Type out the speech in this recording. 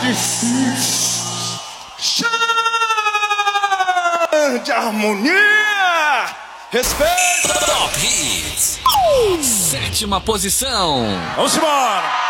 De harmonia, respeito. Top Hits, 7ª posição. Vamos embora.